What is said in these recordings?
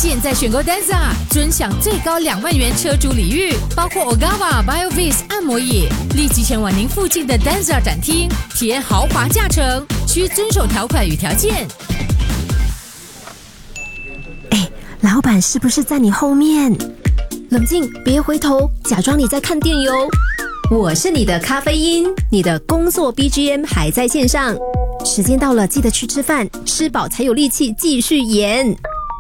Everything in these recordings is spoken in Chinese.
现在选购 Denza， 尊享最高2万元车主礼遇，包括 Ogawa BioVis 按摩椅，立即前往您附近的 Denza 展厅，体验豪华驾乘，需遵守条款与条件。 老板是不是在你后面？冷静，别回头，假装你在看电哟。我是你的咖啡因，你的工作 BGM 还在线上。时间到了，记得去吃饭，吃饱才有力气继续演。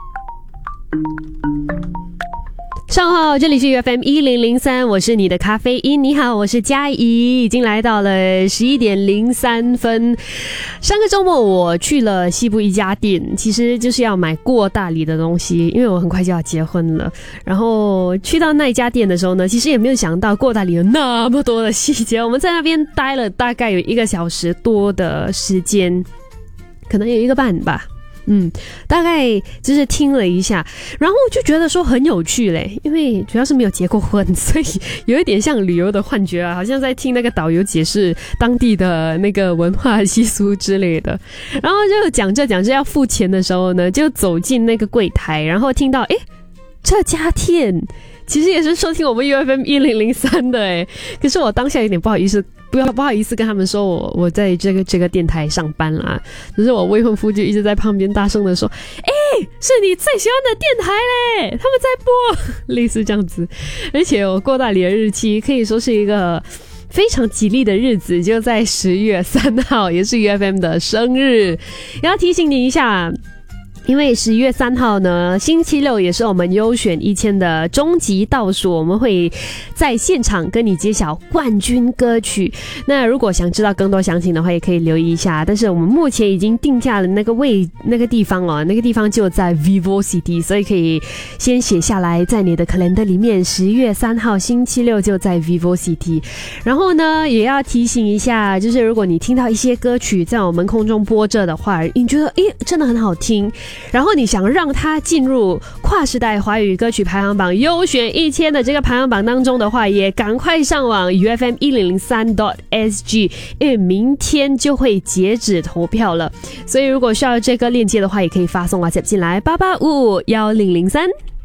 上午好，这里是 UFM 1003，我是你的咖啡因。你好，我是嘉怡，已经来到了11点03分。上个周末我去了西部一家店，其实就是要买过大礼的东西，因为我很快就要结婚了。然后去到那一家店的时候呢，其实也没有想到过大礼有那么多的细节。我们在那边待了大概有1个小时多的时间，可能有1个半吧。大概就是听了一下，然后就觉得说很有趣嘞，因为主要是没有结过婚，所以有一点像旅游的幻觉啊，好像在听那个导游解释当地的那个文化习俗之类的。然后就讲着要付钱的时候呢，就走进那个柜台，然后听到这家店其实也是收听我们 UFM 1003的可是我当下有点不好意思跟他们说我在这个电台上班啦，可是我未婚夫就一直在旁边大声的说是你最喜欢的电台嘞，他们在播类似这样子。而且我过大礼的日期可以说是一个非常吉利的日子，就在10月3号，也是 UFM 的生日。要提醒你一下，因为11月3号呢，星期六也是我们优选1000的终极倒数，我们会在现场跟你揭晓冠军歌曲。那如果想知道更多详情的话，也可以留意一下。但是我们目前已经定下了那个地方了，那个地方就在 VivoCity， 所以可以先写下来在你的 calendar 里面，11月3号星期六就在 VivoCity。然后呢，也要提醒一下，就是如果你听到一些歌曲在我们空中播着的话，你觉得真的很好听，然后你想让它进入跨时代华语歌曲排行榜优选1000的这个排行榜当中的话，也赶快上网 ufm1003.sg， 因为明天就会截止投票了。所以如果需要这个链接的话，也可以发送WhatsApp进来88551003。